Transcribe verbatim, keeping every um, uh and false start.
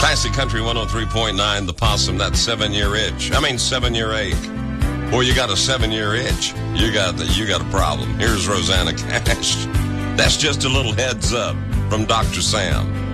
Classic Country one oh three point nine, The Possum, that seven-year itch. I mean, seven-year ache. Boy, you got a seven-year itch. You got the, you got a problem. Here's Rosanna Cash. That's just a little heads up from Doctor Sam.